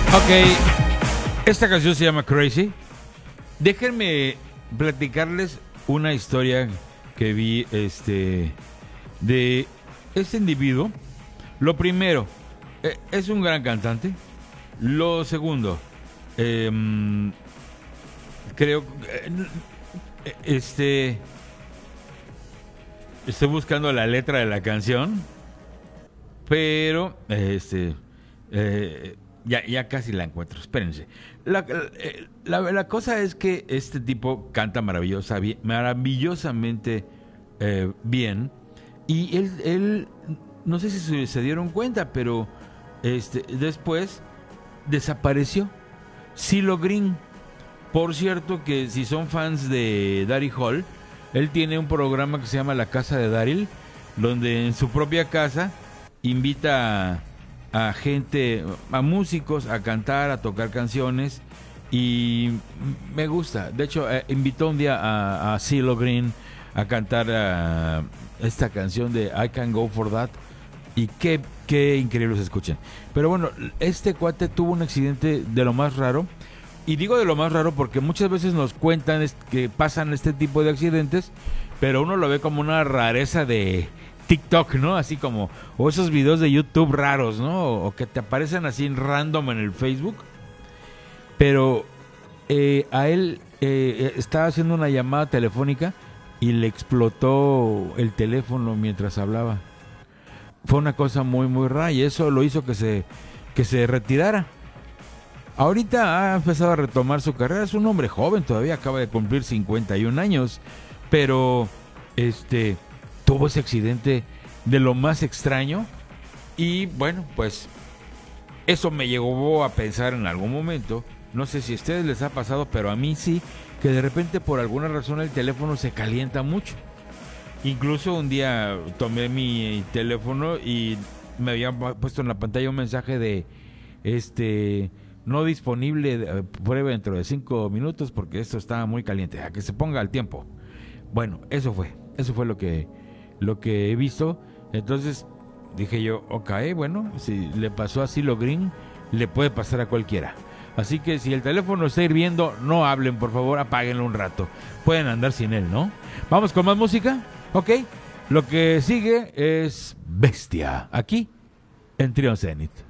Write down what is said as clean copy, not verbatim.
Ok, esta canción se llama Crazy. Déjenme platicarles una historia que vi de este individuo. Lo primero, es un gran cantante. Lo segundo, creo estoy buscando la letra de la canción, pero ya casi la encuentro. Espérense. La cosa es que este tipo canta maravillosamente bien. Y él no sé si se dieron cuenta, pero después desapareció. CeeLo Green. Por cierto, que si son fans de Daryl Hall, él tiene un programa que se llama La Casa de Daryl, donde en su propia casa invita a gente, a músicos, a cantar, a tocar canciones, y me gusta. De hecho, invitó un día a CeeLo Green a cantar esta canción de I Can Go For That, y qué increíble se escuchan. Pero bueno, este cuate tuvo un accidente de lo más raro, y digo de lo más raro porque muchas veces nos cuentan que pasan este tipo de accidentes, pero uno lo ve como una rareza de TikTok, ¿no? Así como, o esos videos de YouTube raros, ¿no? O que te aparecen así en random en el Facebook. Pero a él estaba haciendo una llamada telefónica y le explotó el teléfono mientras hablaba. Fue una cosa muy, muy rara, y eso lo hizo que se retirara. Ahorita ha empezado a retomar su carrera. Es un hombre joven, todavía acaba de cumplir 51 años. Pero tuvo ese accidente de lo más extraño. Y bueno, pues eso me llevó a pensar en algún momento, no sé si a ustedes les ha pasado, pero a mí sí, que de repente por alguna razón el teléfono se calienta mucho. Incluso un día tomé mi teléfono y me habían puesto en la pantalla un mensaje de no disponible, pruebe dentro de 5 minutos porque esto está muy caliente, a que se ponga al tiempo. Bueno, eso fue lo que he visto. Entonces dije yo, ok, bueno, si le pasó a CeeLo Green, le puede pasar a cualquiera. Así que si el teléfono está hirviendo, no hablen, por favor, apáguenlo un rato. Pueden andar sin él, ¿no? Vamos con más música, ok. Lo que sigue es Bestia, aquí en Trio Zenith.